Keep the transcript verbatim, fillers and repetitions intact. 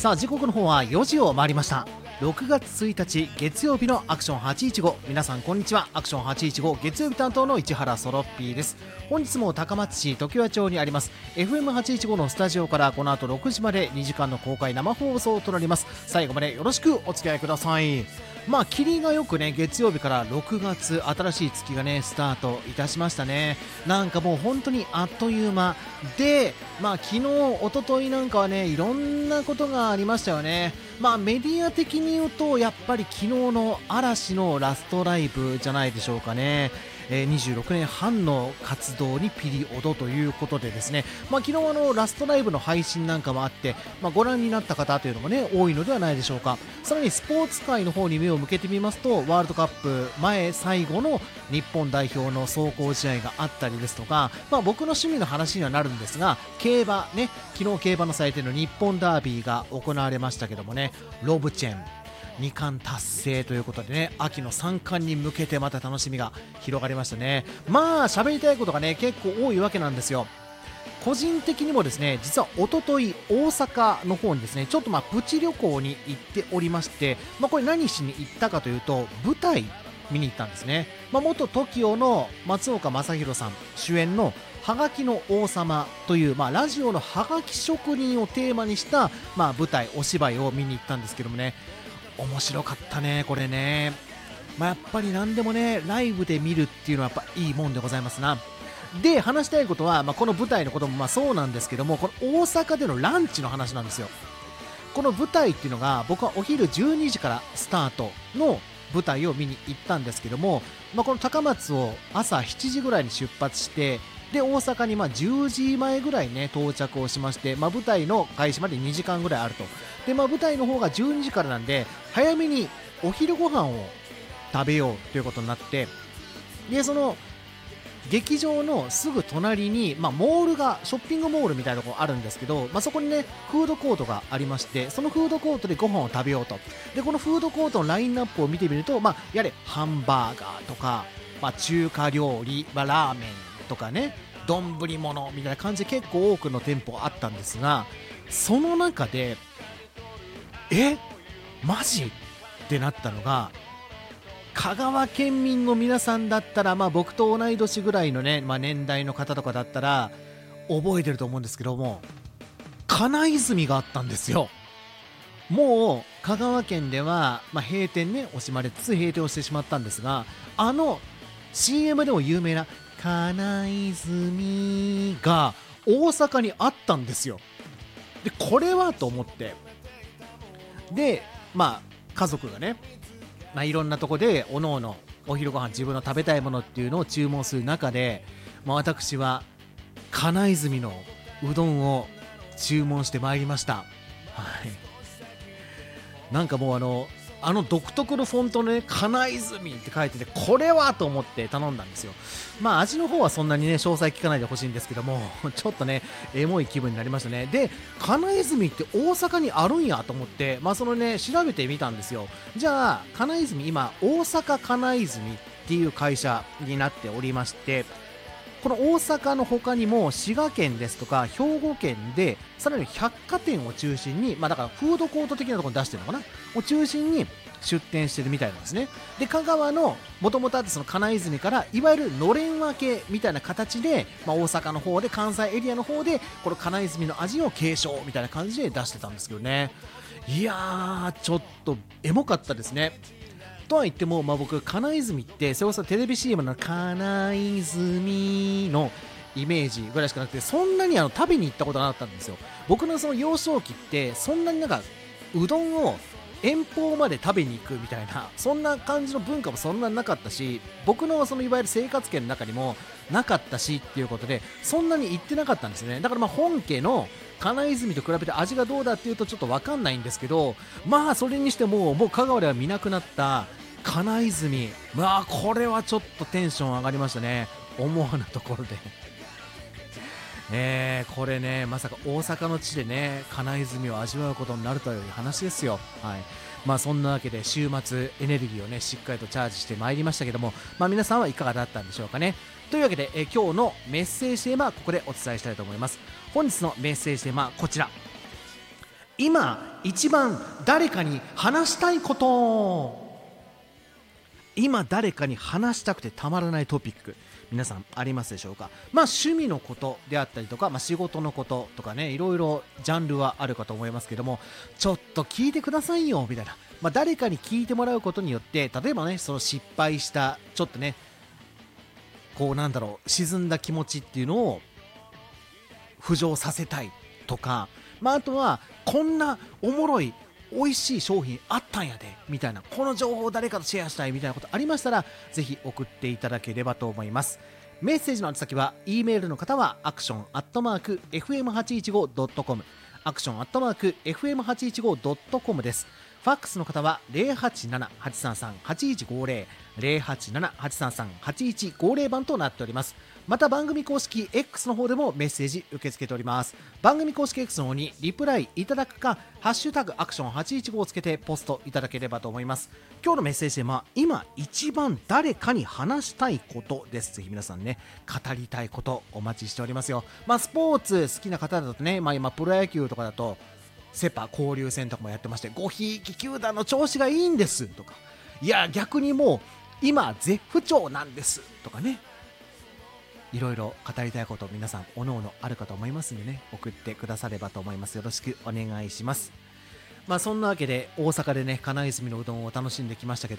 さあ時刻の方はよじを回りました。ろくがつついたち月曜日のアクションはちいちご、皆さんこんにちは。アクションはちいちご月曜日担当の市原そろっぴーです。本日も高松市常盤町にあります エフエムはちいちご のスタジオからこの後ろくじまでにじかんの公開生放送となります。最後までよろしくお付き合いください。まあ霧がよくね、月曜日からろくがつ新しい月がねスタートいたしましたね。なんかもう本当にあっという間で、まあ昨日一昨日なんかはねいろんなことがありましたよね。まあメディア的に言うとやっぱり昨日の嵐のラストライブじゃないでしょうかね。えー、にじゅうろくねんはんの活動にピリオドということでですね、まあ、昨日あのラストライブの配信なんかもあって、まあ、ご覧になった方というのもね多いのではないでしょうか。さらにスポーツ界の方に目を向けてみますと、ワールドカップ前最後の日本代表の壮行試合があったりですとか、まあ、僕の趣味の話にはなるんですが、競馬ね、昨日競馬の祭典の日本ダービーが行われましたけどもね、ロブチェンにかん達成ということでね、秋のさんかんに向けてまた楽しみが広がりましたね。まあ喋りたいことがね結構多いわけなんですよ。個人的にもですね、実は一昨日大阪の方にですねちょっとまあプチ旅行に行っておりまして、まあこれ何しに行ったかというと舞台見に行ったんですね。まあ、元 トキオ の松岡昌宏さん主演のはがきの王様という、まあ、ラジオのはがき職人をテーマにした、まあ、舞台お芝居を見に行ったんですけどもね、面白かったねこれね。まあ、やっぱり何でもねライブで見るっていうのはやっぱいいもんでございますな。で話したいことは、まあ、この舞台のこともまあそうなんですけども、この大阪でのランチの話なんですよ。この舞台っていうのが僕はお昼じゅうにじからスタートの舞台を見に行ったんですけども、まあ、この高松を朝しちじぐらいに出発して、で大阪にまあじゅうじまえぐらいね到着をしまして、まあ、舞台の開始までにじかんぐらいあると。で、まあ、舞台の方がじゅうにじからなんで早めにお昼ご飯を食べようということになって、でその劇場のすぐ隣に、まあ、モールがショッピングモールみたいなところあるんですけど、まあ、そこにねフードコートがありまして、そのフードコートでご飯を食べようと。でこのフードコートのラインナップを見てみると、まあ、やれハンバーガーとか、まあ、中華料理、まあ、ラーメンとかね丼物みたいな感じで結構多くの店舗あったんですが、その中でえマジってなったのが、香川県民の皆さんだったら、まあ、僕と同い年ぐらいのね、まあ、年代の方とかだったら覚えてると思うんですけども、金泉があったんですよ。もう香川県では、まあ、閉店ね惜しまれつつ閉店をしてしまったんですが、あの シーエム でも有名な金泉が大阪にあったんですよ。でこれはと思って、でまあ家族がね、まあ、いろんなとこでおのおのお昼ご飯自分の食べたいものっていうのを注文する中で、まあ、私は金泉のうどんを注文してまいりました。はい、なんかもうあのあの独特のフォントのね金泉って書いてて、これはと思って頼んだんですよ。まあ味の方はそんなにね詳細聞かないでほしいんですけども、ちょっとねエモい気分になりましたね。で金泉って大阪にあるんやと思って、まあそのね調べてみたんですよ。じゃあ金泉今大阪金泉っていう会社になっておりまして、この大阪の他にも滋賀県ですとか兵庫県でさらに百貨店を中心に、まあだからフードコート的なところに出してるのかなを中心に出店してるみたいなんですね。で香川のもともとあってその金泉からいわゆるのれん分けみたいな形で、まあ、大阪の方で関西エリアの方でこの金泉の味を継承みたいな感じで出してたんですけどね。いやーちょっとエモかったですね。とは言っても、まあ、僕金泉ってそれこそテレビ シーエム の金泉のイメージぐらいしかなくて、そんなにあの食べに行ったことがなかったんですよ。僕のその幼少期ってそんなになんかうどんを遠方まで食べに行くみたいなそんな感じの文化もそんなになかったし、僕のそのいわゆる生活圏の中にもなかったしっていうことでそんなに行ってなかったんですね。だからまあ本家の金泉と比べて味がどうだっていうとちょっと分かんないんですけど、まあそれにしてももう香川では見なくなった金泉、まあこれはちょっとテンション上がりましたね、思わぬところでえー、これねまさか大阪の地でね金泉を味わうことになるという話ですよ。はい、まあそんなわけで週末エネルギーをねしっかりとチャージしてまいりましたけども、まあ皆さんはいかがだったんでしょうかね。というわけで、えー、今日のメッセージテーマはここでお伝えしたいと思います。本日のメッセージテーマはこちら。 今一番誰かに話したいこと、今誰かに話したくてたまらないトピック、皆さんありますでしょうか。まあ趣味のことであったりとか、まあ、仕事のこととかね、いろいろジャンルはあるかと思いますけども、ちょっと聞いてくださいよみたいな、まあ、誰かに聞いてもらうことによって、例えばね、その失敗したちょっとね、こうなんだろう、沈んだ気持ちっていうのを浮上させたいとか、まあ、あとはこんなおもろい美味しい商品あったんやでみたいな、この情報を誰かとシェアしたいみたいなことありましたら、ぜひ送っていただければと思います。メッセージの宛先は E メールの方はアクションアットマーク エフエムはちいちごドットコム、 アクションアットマーク エフエムはちいちごドットコム です。ファックスの方は ゼロはちななはちさんさんはちいちごゼロ ゼロはちななはちさんさんはちいちごゼロ番となっております。また番組公式 X の方でもメッセージ受け付けております。番組公式 X の方にリプライいただくか、ハッシュタグアクションはちいちごをつけてポストいただければと思います。今日のメッセージでは今一番誰かに話したいことです。ぜひ皆さんね、語りたいことお待ちしておりますよ。まあスポーツ好きな方だとね、まあ今プロ野球とかだとセパ交流戦とかもやってまして、ごひいき球団の調子がいいんですとか、いや逆にもう今絶不調なんですとかね、いろいろ語りたいこと皆さんおのおのあるかと思いますんでね、送ってくださればと思います。よろしくお願いします。まあそんなわけで大阪でね、金泉のうどんを楽しんできましたけ